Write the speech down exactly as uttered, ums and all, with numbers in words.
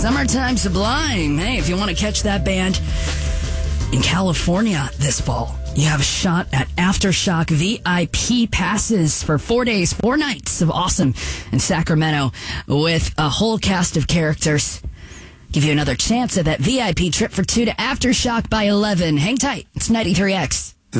Summertime Sublime. Hey, if you want to catch that band in California this fall, you have a shot at Aftershock V I P passes for four days, four nights of awesome in Sacramento with a whole cast of characters. Give you another chance at that V I P trip for two to Aftershock by eleven. Hang tight. It's ninety-three X.